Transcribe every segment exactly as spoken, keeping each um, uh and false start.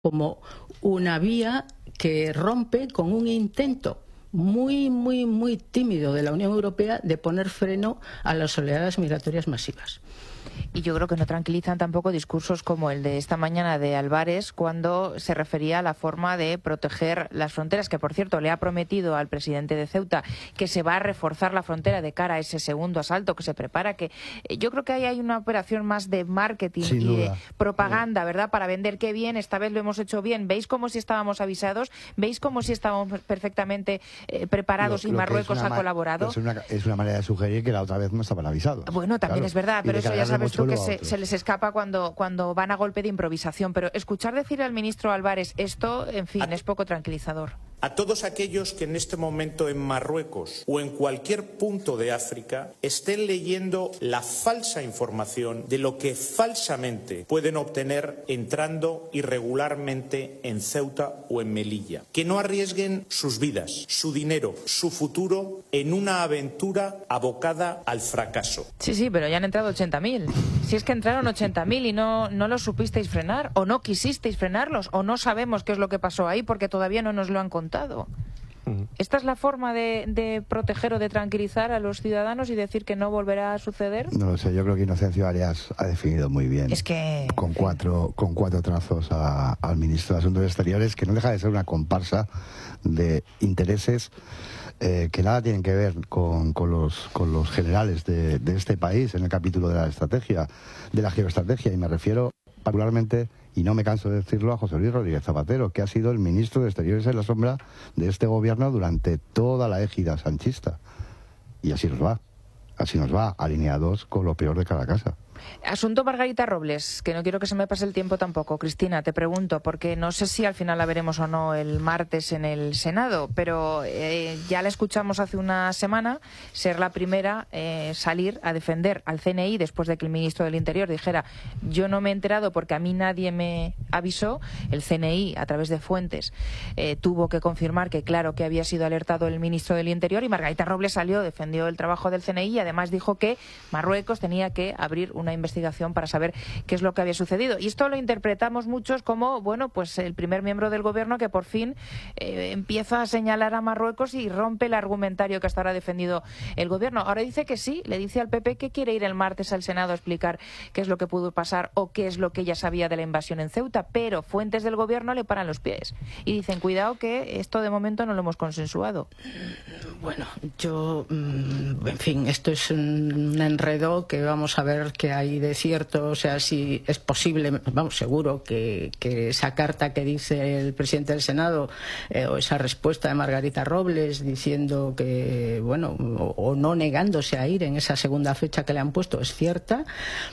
como una vía que rompe con un intento muy, muy, muy tímido de la Unión Europea de poner freno a las oleadas migratorias masivas. Y yo creo que no tranquilizan tampoco discursos como el de esta mañana de Álvarez, cuando se refería a la forma de proteger las fronteras, que por cierto le ha prometido al presidente de Ceuta que se va a reforzar la frontera de cara a ese segundo asalto que se prepara, que yo creo que ahí hay una operación más de marketing Sin y duda. de propaganda, ¿verdad? Para vender qué bien, esta vez lo hemos hecho bien. ¿Veis como si estábamos avisados? ¿Veis como si estábamos perfectamente eh, preparados Lo- y lo que Marruecos es una ha ma- colaborado? Es una, es una manera de sugerir que la otra vez no estaban avisados. Bueno, también Claro. es verdad, Y pero de eso ya cargarle sabes tú que mochuelo a se, otros. se les escapa cuando, cuando van a golpe de improvisación. Pero escuchar decir al ministro Álvarez esto, en fin, es poco tranquilizador. A todos aquellos que en este momento en Marruecos o en cualquier punto de África estén leyendo la falsa información de lo que falsamente pueden obtener entrando irregularmente en Ceuta o en Melilla. Que no arriesguen sus vidas, su dinero, su futuro en una aventura abocada al fracaso. Sí, sí, pero ya han entrado ochenta mil. Si es que entraron ochenta mil y no, no los supisteis frenar, o no quisisteis frenarlos, o no sabemos qué es lo que pasó ahí porque todavía no nos lo han contado. ¿Esta es la forma de, de proteger o de tranquilizar a los ciudadanos y decir que no volverá a suceder? No lo sé, yo creo que Inocencio Arias ha definido muy bien. Es que... Con cuatro, con cuatro trazos a- al ministro de Asuntos Exteriores, que no deja de ser una comparsa de intereses eh, que nada tienen que ver con, con, los, con los generales de, de este país en el capítulo de la estrategia, de la geoestrategia, y me refiero particularmente, y no me canso de decirlo, a José Luis Rodríguez Zapatero, que ha sido el ministro de Exteriores en la sombra de este gobierno durante toda la égida sanchista. Y así nos va, así nos va, alineados con lo peor de cada casa. Asunto Margarita Robles, que no quiero que se me pase el tiempo tampoco. Cristina, te pregunto, porque no sé si al final la veremos o no el martes en el Senado, pero eh, ya la escuchamos hace una semana ser la primera eh, salir a defender al C N I después de que el ministro del Interior dijera: yo no me he enterado porque a mí nadie me avisó. El C N I, a través de fuentes, eh, tuvo que confirmar que claro que había sido alertado el ministro del Interior, y Margarita Robles salió, defendió el trabajo del C N I y además dijo que Marruecos tenía que abrir una investigación para saber qué es lo que había sucedido. Y esto lo interpretamos muchos como, bueno, pues el primer miembro del gobierno que por fin eh, empieza a señalar a Marruecos y rompe el argumentario que hasta ahora ha defendido el gobierno. Ahora dice que sí, le dice al P P que quiere ir el martes al Senado a explicar qué es lo que pudo pasar o qué es lo que ella sabía de la invasión en Ceuta, pero fuentes del gobierno le paran los pies y dicen: cuidado que esto de momento no lo hemos consensuado. Bueno, yo, en fin, esto es un enredo que vamos a ver qué hay de cierto. O sea, si es posible, vamos, seguro que, que esa carta que dice el presidente del Senado eh, o esa respuesta de Margarita Robles diciendo que, bueno, o, o no negándose a ir en esa segunda fecha que le han puesto es cierta,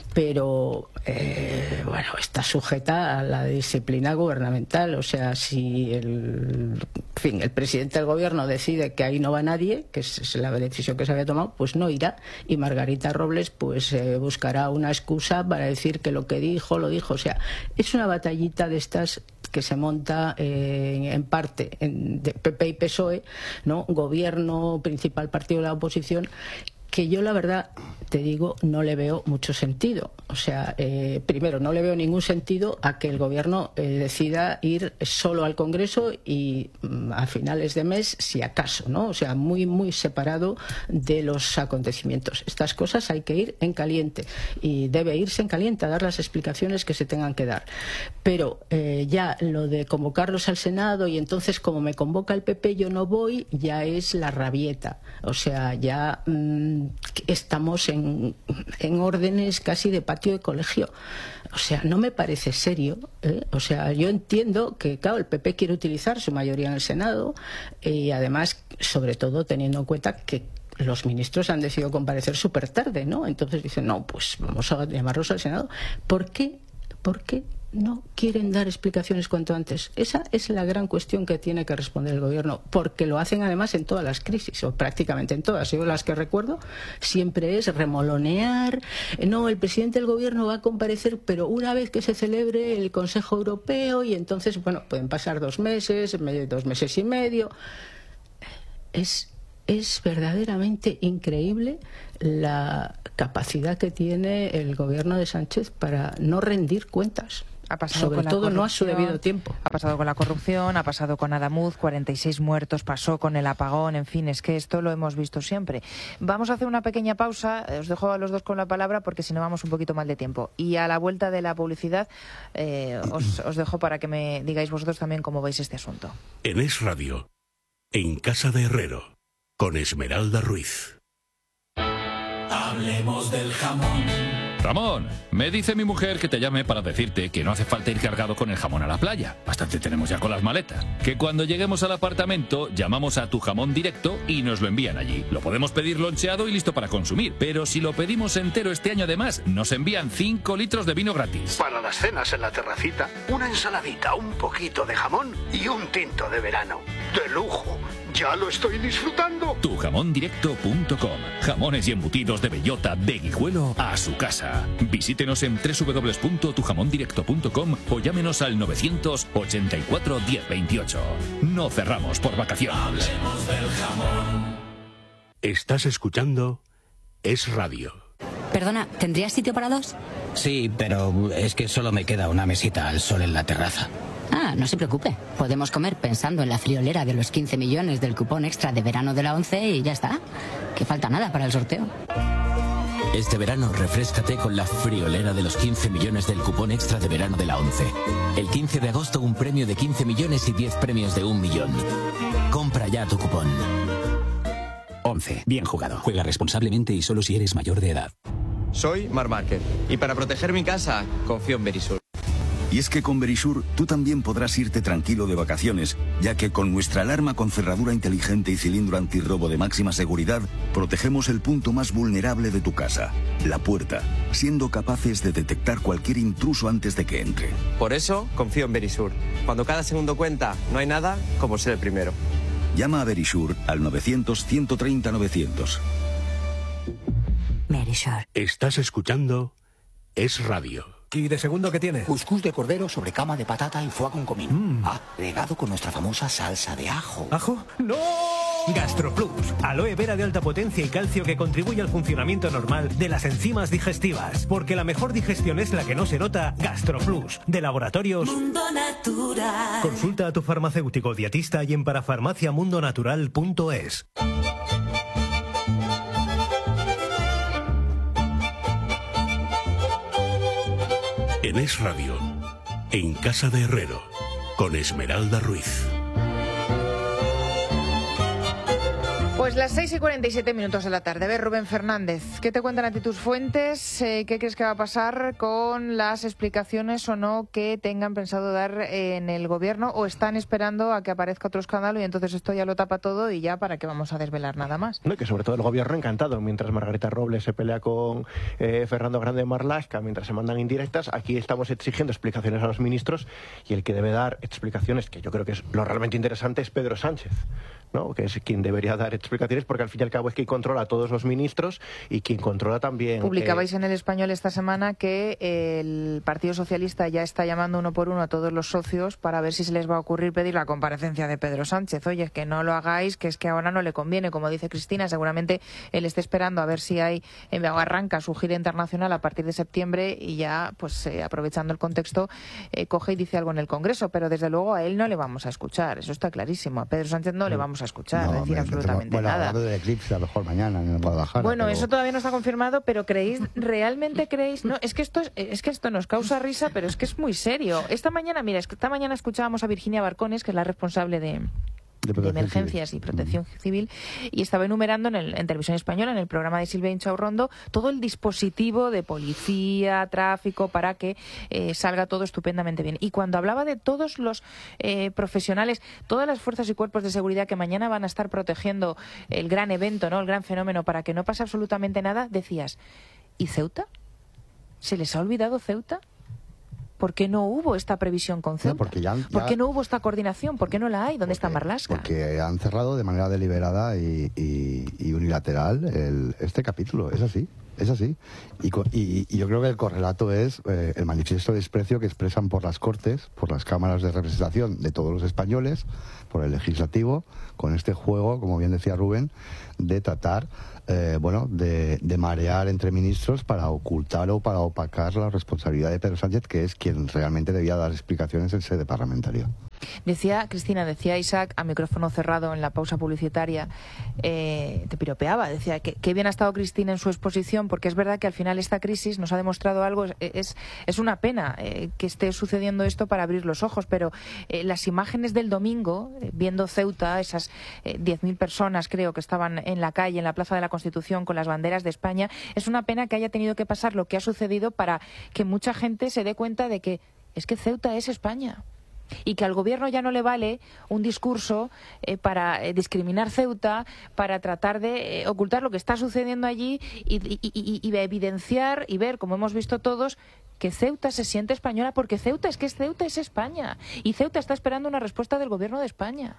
pero, eh, bueno, está sujeta a la disciplina gubernamental. O sea, si el, en fin, el presidente del gobierno decide que ahí no va nadie, que es la decisión que se había tomado, pues no irá, y Margarita Robles pues eh, buscará una excusa para decir que lo que dijo, lo dijo. O sea, es una batallita de estas que se monta eh, en parte en, de P P y P S O E, ¿no? Gobierno, principal partido de la oposición, que yo la verdad te digo no le veo mucho sentido. O sea, eh, primero, no le veo ningún sentido a que el gobierno eh, decida ir solo al Congreso y mm, a finales de mes, si acaso, ¿no? O sea, muy, muy separado de los acontecimientos. Estas cosas hay que ir en caliente y debe irse en caliente a dar las explicaciones que se tengan que dar. Pero eh, ya lo de convocarlos al Senado y entonces como me convoca el P P yo no voy, ya es la rabieta. O sea, ya mmm, estamos en, en órdenes casi de patio de colegio. O sea, no me parece serio, ¿eh? O sea, yo entiendo que, claro, el P P quiere utilizar su mayoría en el Senado y además, sobre todo, teniendo en cuenta que los ministros han decidido comparecer súper tarde, ¿no? Entonces dicen, no, pues vamos a llamarlos al Senado. ¿Por qué? ¿Por qué no quieren dar explicaciones cuanto antes? Esa es la gran cuestión que tiene que responder el gobierno, porque lo hacen además en todas las crisis, o prácticamente en todas. Yo las que recuerdo siempre es remolonear. No, el presidente del gobierno va a comparecer, pero una vez que se celebre el Consejo Europeo, y entonces, bueno, pueden pasar dos meses, dos meses y medio. Es Es verdaderamente increíble la capacidad que tiene el gobierno de Sánchez para no rendir cuentas. Ha pasado sobre con la todo no a su corrupción, debido tiempo. Ha pasado con la corrupción, ha pasado con Adamuz, cuarenta y seis muertos, pasó con el apagón, en fin, es que esto lo hemos visto siempre. Vamos a hacer una pequeña pausa, os dejo a los dos con la palabra porque si no vamos un poquito mal de tiempo. Y a la vuelta de la publicidad eh, os, os dejo para que me digáis vosotros también cómo veis este asunto. En Es Radio, en Casa de Herrero, con Esmeralda Ruiz. Hablemos del jamón. Ramón, me dice mi mujer que te llame para decirte que no hace falta ir cargado con el jamón a la playa. Bastante tenemos ya con las maletas. Que cuando lleguemos al apartamento llamamos a Tu Jamón Directo y nos lo envían allí. Lo podemos pedir loncheado y listo para consumir. Pero si lo pedimos entero este año además, nos envían cinco litros de vino gratis. Para las cenas en la terracita, una ensaladita, un poquito de jamón y un tinto de verano. ¡De lujo! ¡Ya lo estoy disfrutando! tu jamón directo punto com. Jamones y embutidos de bellota, de Guijuelo a su casa. Visítenos en doble u doble u doble u punto tu jamón directo punto com o llámenos al novecientos ochenta y cuatro diez veintiocho. No cerramos por vacaciones. Hablemos del jamón. Estás escuchando Es Radio. Perdona, ¿tendrías sitio para dos? Sí, pero es que solo me queda una mesita al sol en la terraza. Ah, no se preocupe. Podemos comer pensando en la friolera de los quince millones del cupón extra de verano de la ONCE y ya está. Que falta nada para el sorteo. Este verano refréscate con la friolera de los quince millones del cupón extra de verano de la ONCE. El quince de agosto un premio de quince millones y diez premios de un millón. Compra ya tu cupón. ONCE. Bien jugado. Juega responsablemente y solo si eres mayor de edad. Soy Marc Márquez y para proteger mi casa confío en Verisur. Y es que con Verisur tú también podrás irte tranquilo de vacaciones, ya que con nuestra alarma con cerradura inteligente y cilindro antirrobo de máxima seguridad, protegemos el punto más vulnerable de tu casa, la puerta, siendo capaces de detectar cualquier intruso antes de que entre. Por eso confío en Verisur. Cuando cada segundo cuenta, no hay nada como ser el primero. Llama a Verisur al novecientos, ciento treinta, novecientos. Verisur. Estás escuchando Es Radio. ¿Y de segundo qué tiene? Cuscús de cordero sobre cama de patata y foie con comino. Mm. Agregado con nuestra famosa salsa de ajo. ¿Ajo? ¡No! GastroPlus, aloe vera de alta potencia y calcio que contribuye al funcionamiento normal de las enzimas digestivas. Porque la mejor digestión es la que no se nota. GastroPlus, de Laboratorios Mundo Natural. Consulta a tu farmacéutico dietista y en parafarmacia mundo natural punto es. En Es Radio, en Casa de Herrero, con Esmeralda Ruiz. Pues las seis y cuarenta y siete minutos de la tarde. A ver, Rubén Fernández, ¿qué te cuentan a ti tus fuentes? Eh, ¿Qué crees que va a pasar con las explicaciones o no que tengan pensado dar en el gobierno o están esperando a que aparezca otro escándalo y entonces esto ya lo tapa todo y ya para qué vamos a desvelar nada más? No, y que sobre todo el gobierno encantado, mientras Margarita Robles se pelea con eh, Fernando Grande Marlaska, mientras se mandan indirectas, aquí estamos exigiendo explicaciones a los ministros y el que debe dar explicaciones, que yo creo que es lo realmente interesante, es Pedro Sánchez, ¿no? Que es quien debería dar explicaciones porque al fin y al cabo es quien controla a todos los ministros y quien controla también... Publicabais eh... en El Español esta semana que el Partido Socialista ya está llamando uno por uno a todos los socios para ver si se les va a ocurrir pedir la comparecencia de Pedro Sánchez. Oye, es que no lo hagáis, que es que ahora no le conviene, como dice Cristina, seguramente él esté esperando a ver si hay eh, arranca su gira internacional a partir de septiembre y ya, pues eh, aprovechando el contexto, eh, coge y dice algo en el Congreso, pero desde luego a él no le vamos a escuchar, eso está clarísimo, a Pedro Sánchez no le vamos a escuchar, no, decir me, absolutamente bueno, nada. Hablando del eclipse, a lo mejor mañana en Guadalajara. Bueno, pero... eso todavía no está confirmado, pero creéis, ¿realmente creéis? No, es que esto es, es que esto nos causa risa, pero es que es muy serio. Esta mañana, mira, es que esta mañana escuchábamos a Virginia Barcones, que es la responsable de... De, de emergencias civil. y protección mm. civil, y estaba enumerando en, el, en Televisión Española, en el programa de Silvia Inchaurrondo, todo el dispositivo de policía, tráfico, para que eh, salga todo estupendamente bien. Y cuando hablaba de todos los eh, profesionales, todas las fuerzas y cuerpos de seguridad que mañana van a estar protegiendo el gran evento, ¿no? El gran fenómeno, para que no pase absolutamente nada, decías, ¿y Ceuta? ¿Se les ha olvidado Ceuta? ¿Por qué no hubo esta previsión con Ceuta? No, porque ya, ya... ¿Por qué no hubo esta coordinación? ¿Por qué no la hay? ¿Dónde porque, está Marlaska? Porque han cerrado de manera deliberada y, y, y unilateral el, este capítulo, es así. Es así. Y, y, y yo creo que el correlato es eh, el manifiesto de desprecio que expresan por las Cortes, por las cámaras de representación de todos los españoles, por el legislativo, con este juego, como bien decía Rubén, de tratar, eh, bueno, de, de marear entre ministros para ocultar o para opacar la responsabilidad de Pedro Sánchez, que es quien realmente debía dar explicaciones en sede parlamentaria. Decía, Cristina, decía Isaac a micrófono cerrado en la pausa publicitaria, eh, te piropeaba, decía que, que bien ha estado Cristina en su exposición, porque es verdad que al final esta crisis nos ha demostrado algo, es, es, es una pena eh, que esté sucediendo esto para abrir los ojos, pero eh, las imágenes del domingo, eh, viendo Ceuta, esas eh, diez mil personas creo que estaban en la calle, en la Plaza de la Constitución con las banderas de España, es una pena que haya tenido que pasar lo que ha sucedido para que mucha gente se dé cuenta de que es que Ceuta es España. Y que al gobierno ya no le vale un discurso eh, para eh, discriminar Ceuta, para tratar de eh, ocultar lo que está sucediendo allí y, y, y, y evidenciar y ver, como hemos visto todos, que Ceuta se siente española, porque Ceuta es que es Ceuta es España y Ceuta está esperando una respuesta del gobierno de España.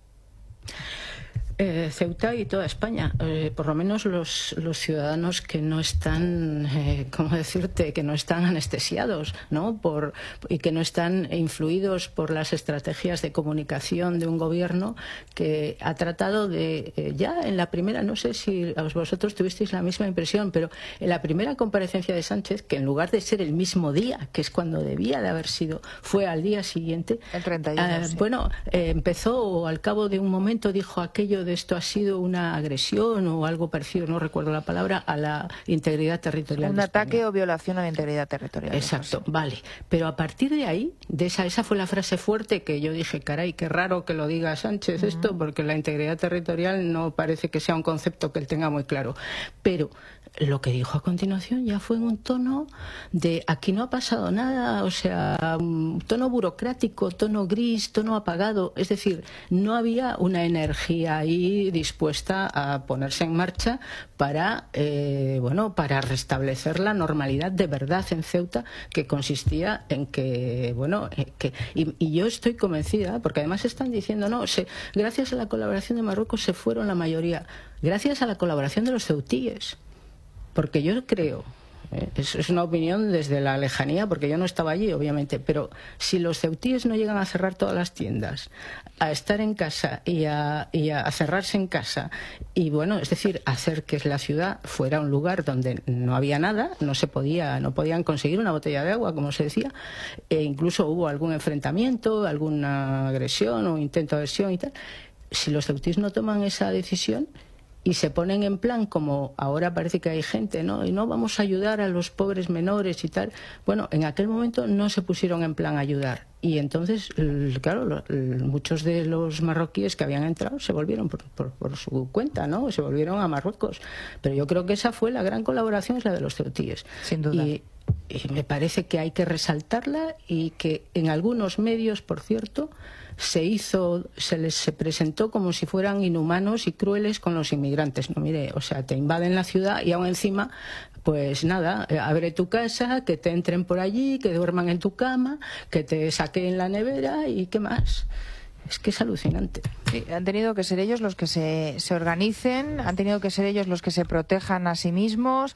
Eh, Ceuta y toda España, eh, por lo menos los, los ciudadanos que no están, eh, ¿cómo decirte?, que no están anestesiados, ¿no?, por, y que no están influidos por las estrategias de comunicación de un gobierno que ha tratado de, eh, ya en la primera, no sé si vosotros tuvisteis la misma impresión, pero en la primera comparecencia de Sánchez, que en lugar de ser el mismo día, que es cuando debía de haber sido, fue al día siguiente, el treinta y uno, eh, sí. bueno, eh, empezó, o al cabo de un momento dijo aquello de esto ha sido una agresión o algo parecido, no recuerdo la palabra, a la integridad territorial. Un ataque o violación a la integridad territorial. Exacto, vale. Pero a partir de ahí, de esa, esa fue la frase fuerte que yo dije, caray, qué raro que lo diga Sánchez uh-huh. esto, porque la integridad territorial no parece que sea un concepto que él tenga muy claro. Pero lo que dijo a continuación ya fue en un tono de aquí no ha pasado nada, o sea, un tono burocrático, tono gris, tono apagado, es decir, no había una energía ahí dispuesta a ponerse en marcha para, eh, bueno, para restablecer la normalidad de verdad en Ceuta, que consistía en que, bueno, eh, que y, y yo estoy convencida, porque además están diciendo, no, se, gracias a la colaboración de Marruecos se fueron la mayoría, gracias a la colaboración de los ceutíes. Porque yo creo, eh, es, es una opinión desde la lejanía, porque yo no estaba allí, obviamente, pero si los ceutíes no llegan a cerrar todas las tiendas, a estar en casa y a, y a cerrarse en casa, y bueno, es decir, hacer que la ciudad fuera un lugar donde no había nada, no se podía, no podían conseguir una botella de agua, como se decía, e incluso hubo algún enfrentamiento, alguna agresión o intento de agresión y tal. Si los ceutíes no toman esa decisión y se ponen en plan, como ahora parece que hay gente, ¿no? Y no vamos a ayudar a los pobres menores y tal. Bueno, en aquel momento no se pusieron en plan a ayudar. Y entonces, claro, muchos de los marroquíes que habían entrado se volvieron por, por, por su cuenta, ¿no? Se volvieron a Marruecos. Pero yo creo que esa fue la gran colaboración, es la de los ceutíes. Sin duda. Y, y me parece que hay que resaltarla y que en algunos medios, por cierto, se hizo, se les se presentó como si fueran inhumanos y crueles con los inmigrantes. No, mire, o sea, te invaden la ciudad y aún encima, pues nada, abre tu casa, que te entren por allí, que duerman en tu cama, que te saquen la nevera y qué más. Es que es alucinante. Sí, han tenido que ser ellos los que se, se organicen, han tenido que ser ellos los que se protejan a sí mismos.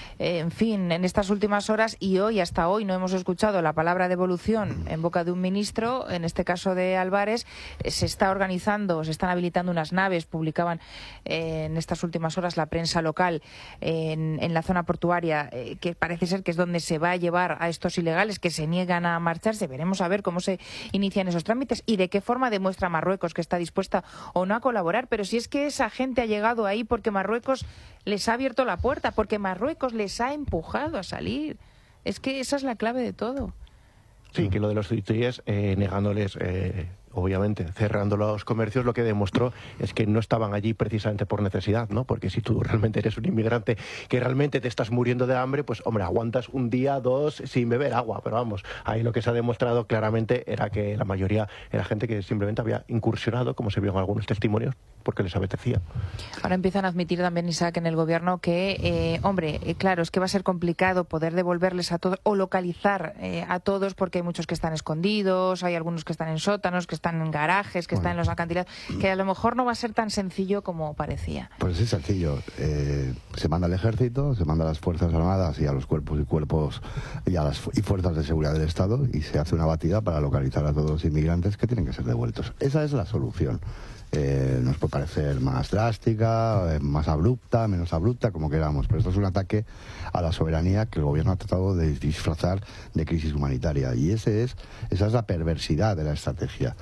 En fin, en estas últimas horas y hoy, hasta hoy, no hemos escuchado la palabra devolución en boca de un ministro, en este caso de Álvarez. Se está organizando, se están habilitando unas naves, publicaban eh, en estas últimas horas la prensa local en, en la zona portuaria, eh, que parece ser que es donde se va a llevar a estos ilegales que se niegan a marcharse. Veremos a ver cómo se inician esos trámites y de qué forma demuestra Marruecos que está dispuesta o no a colaborar. Pero si es que esa gente ha llegado ahí porque Marruecos les ha abierto la puerta, porque Marruecos les ha empujado a salir. Es que esa es la clave de todo. Sí, que lo de los ceutíes, eh, negándoles, eh, obviamente, cerrando los comercios, lo que demostró es que no estaban allí precisamente por necesidad, ¿no? Porque si tú realmente eres un inmigrante que realmente te estás muriendo de hambre, pues, hombre, aguantas un día, dos, sin beber agua. Pero vamos, ahí lo que se ha demostrado claramente era que la mayoría era gente que simplemente había incursionado, como se vio en algunos testimonios, porque les apetecía. Ahora empiezan a admitir también, Isaac, en el gobierno que, eh, hombre, eh, claro, es que va a ser complicado poder devolverles a todos o localizar eh, a todos, porque hay muchos que están escondidos, hay algunos que están en sótanos, que están en garajes, que bueno. están en los acantilados, que a lo mejor no va a ser tan sencillo como parecía. Pues es sencillo. Eh, se manda al ejército, se manda a las Fuerzas Armadas y a los cuerpos y cuerpos y a las y fuerzas de seguridad del Estado y se hace una batida para localizar a todos los inmigrantes que tienen que ser devueltos. Esa es la solución. Eh, nos puede parecer más drástica, eh, más abrupta, menos abrupta, como queramos, pero esto es un ataque a la soberanía que el gobierno ha tratado de disfrazar de crisis humanitaria, y ese es, esa es la perversidad de la estrategia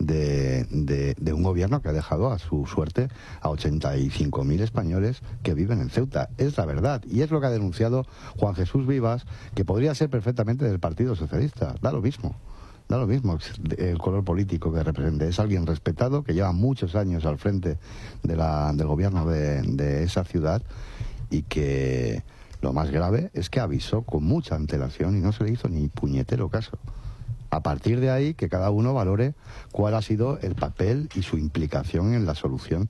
de, de, de un gobierno que ha dejado a su suerte a ochenta y cinco mil españoles que viven en Ceuta. Es la verdad, y es lo que ha denunciado Juan Jesús Vivas, que podría ser perfectamente del Partido Socialista, da lo mismo. Da lo mismo el color político que represente. Es alguien respetado que lleva muchos años al frente de la, del gobierno de, de esa ciudad, y que lo más grave es que avisó con mucha antelación y no se le hizo ni puñetero caso. A partir de ahí, que cada uno valore cuál ha sido el papel y su implicación en la solución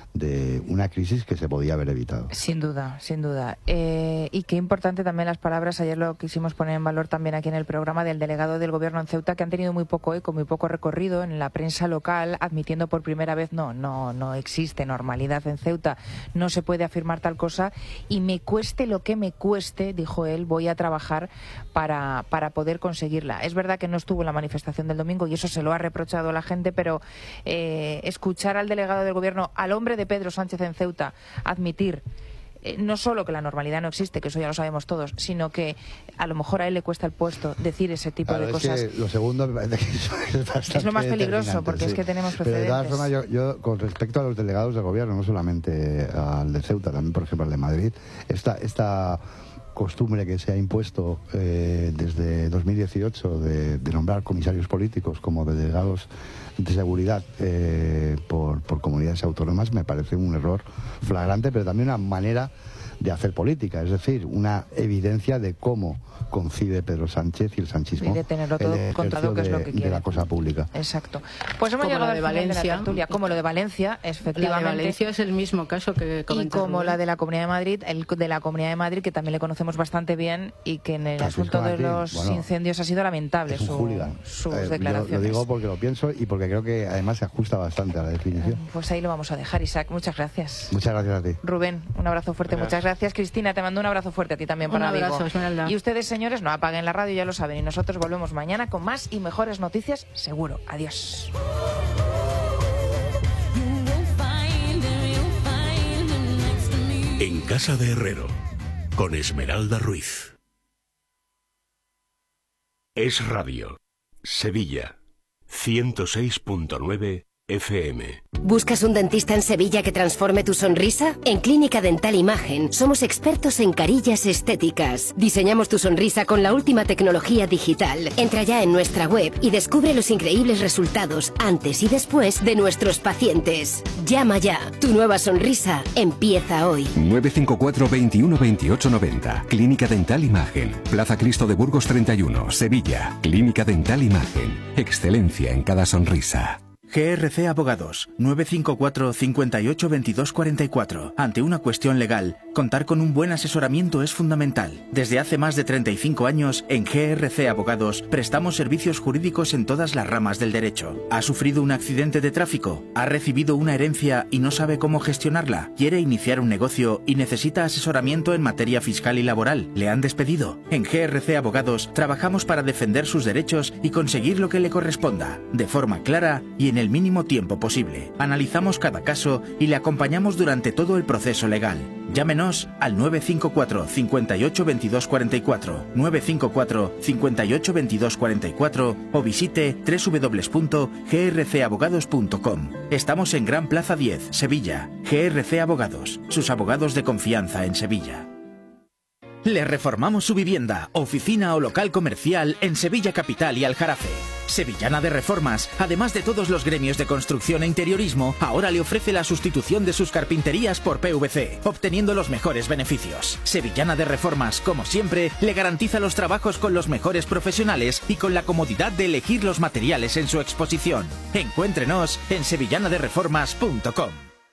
de una crisis que se podía haber evitado. Sin duda, sin duda. Eh, y qué importante también las palabras, ayer lo quisimos poner en valor también aquí en el programa, del delegado del gobierno en Ceuta, que han tenido muy poco eco, muy poco recorrido en la prensa local, admitiendo por primera vez no, no, no existe normalidad en Ceuta, no se puede afirmar tal cosa, y me cueste lo que me cueste, dijo él, voy a trabajar para, para poder conseguirla. Es verdad que no estuvo en la manifestación del domingo y eso se lo ha reprochado a la gente, pero eh, escuchar al delegado del gobierno, al hombre de Pedro Sánchez en Ceuta, admitir eh, no solo que la normalidad no existe, que eso ya lo sabemos todos, sino que a lo mejor a él le cuesta el puesto decir ese tipo claro, de es cosas. Que lo segundo me parece que es bastante es lo más peligroso, porque sí. es que tenemos precedentes. Pero de todas formas, yo, yo, con respecto a los delegados del gobierno, no solamente al de Ceuta, también por ejemplo al de Madrid, esta, esta costumbre que se ha impuesto eh, desde dos mil dieciocho de, de nombrar comisarios políticos como delegados de seguridad eh, por, por comunidades autónomas, me parece un error flagrante, pero también una manera de hacer política, es decir, una evidencia de cómo concibe Pedro Sánchez y el sanchismo, y de tenerlo todo el contado, que es lo que quiere, de la cosa pública. Exacto. Pues hemos como llegado de al Valencia, de la tertulia, como lo de Valencia, efectivamente. La de Valencia es el mismo caso que comenta y como Rubén. la de la Comunidad de Madrid, el de la Comunidad de Madrid, que también le conocemos bastante bien y que en el Francisco asunto de Martín, los bueno, incendios ha sido lamentable es un su, hooligan. sus eh, declaraciones. Yo lo digo porque lo pienso y porque creo que además se ajusta bastante a la definición. Pues ahí lo vamos a dejar, Isaac. Muchas gracias. Muchas gracias a ti. Rubén, un abrazo fuerte. Gracias. Muchas gracias. Cristina, te mando un abrazo fuerte a ti también Un para abrazo, Vigo. Esmeralda. Y ustedes, señores, no apaguen la radio, ya lo saben. Y nosotros volvemos mañana con más y mejores noticias, seguro. Adiós. En Casa de Herrero, con Esmeralda Ruiz. Es Radio, Sevilla, ciento seis punto nueve F M. ¿Buscas un dentista en Sevilla que transforme tu sonrisa? En Clínica Dental Imagen somos expertos en carillas estéticas. Diseñamos tu sonrisa con la última tecnología digital. Entra ya en nuestra web y descubre los increíbles resultados antes y después de nuestros pacientes. Llama ya. Tu nueva sonrisa empieza hoy. nueve cinco cuatro, veintiuno, veintiocho, noventa. Clínica Dental Imagen. Plaza Cristo de Burgos treinta y uno, Sevilla. Clínica Dental Imagen. Excelencia en cada sonrisa. G R C Abogados, nueve cinco cuatro, cincuenta y ocho, veintidós, cuarenta y cuatro. Ante una cuestión legal, contar con un buen asesoramiento es fundamental. Desde hace más de treinta y cinco años, en G R C Abogados, prestamos servicios jurídicos en todas las ramas del derecho. ¿Ha sufrido un accidente de tráfico? ¿Ha recibido una herencia y no sabe cómo gestionarla? ¿Quiere iniciar un negocio y necesita asesoramiento en materia fiscal y laboral? ¿Le han despedido? En G R C Abogados, trabajamos para defender sus derechos y conseguir lo que le corresponda, de forma clara y en el mínimo tiempo posible. Analizamos cada caso y le acompañamos durante todo el proceso legal. Llámenos al nueve cinco cuatro, cincuenta y ocho, veintidós, cuarenta y cuatro, nueve cinco cuatro, cincuenta y ocho, veintidós, cuarenta y cuatro o visite doble u doble u doble u punto g r c abogados punto com. Estamos en Gran Plaza diez, Sevilla. G R C Abogados, sus abogados de confianza en Sevilla. Le reformamos su vivienda, oficina o local comercial en Sevilla Capital y Aljarafe. Sevillana de Reformas, además de todos los gremios de construcción e interiorismo, ahora le ofrece la sustitución de sus carpinterías por P V C, obteniendo los mejores beneficios. Sevillana de Reformas, como siempre, le garantiza los trabajos con los mejores profesionales y con la comodidad de elegir los materiales en su exposición. Encuéntrenos en sevillana de reformas punto com.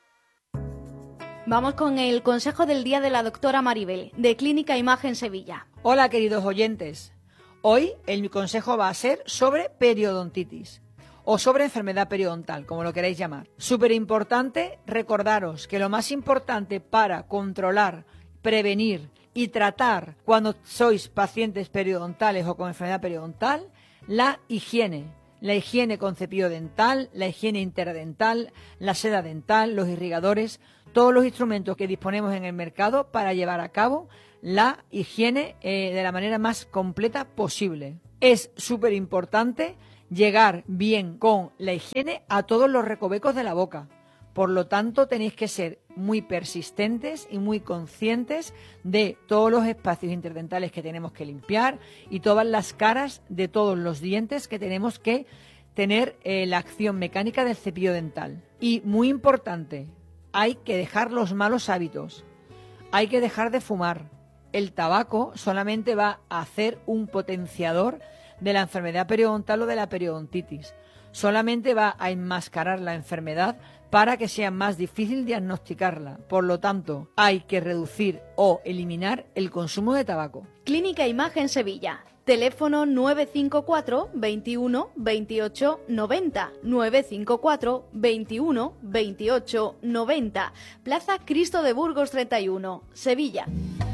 Vamos con el consejo del día de la doctora Maribel, de Clínica Imagen Sevilla. Hola, queridos oyentes. Hoy el mi consejo va a ser sobre periodontitis. o sobre enfermedad periodontal, como lo queráis llamar. Súper importante, recordaros que lo más importante para controlar, prevenir y tratar cuando sois pacientes periodontales o con enfermedad periodontal, la higiene. La higiene con cepillo dental, la higiene interdental, la seda dental, los irrigadores, todos los instrumentos que disponemos en el mercado para llevar a cabo la higiene eh, de la manera más completa posible. Es súper importante llegar bien con la higiene a todos los recovecos de la boca. Por lo tanto, tenéis que ser muy persistentes y muy conscientes de todos los espacios interdentales que tenemos que limpiar y todas las caras de todos los dientes que tenemos que tener eh, la acción mecánica del cepillo dental. Y muy importante, hay que dejar los malos hábitos, hay que dejar de fumar. El tabaco solamente va a hacer un potenciador de la enfermedad periodontal o de la periodontitis. Solamente va a enmascarar la enfermedad para que sea más difícil diagnosticarla. Por lo tanto, hay que reducir o eliminar el consumo de tabaco. Clínica Imagen Sevilla. Teléfono nueve cinco cuatro, veintiuno, veintiocho, noventa. nueve cinco cuatro, veintiuno, veintiocho, noventa. Plaza Cristo de Burgos treinta y uno, Sevilla.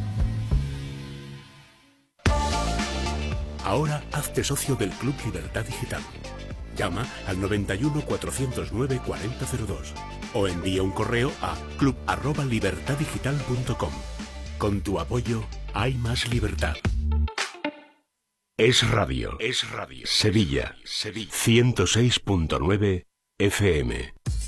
Ahora hazte socio del Club Libertad Digital. Llama al noventa y uno, cuatrocientos nueve, cuarenta cero dos o envía un correo a club arroba libertad digital punto com. Con tu apoyo hay más libertad. Es Radio. Es Radio. Sevilla. Sevilla. ciento seis punto nueve F M.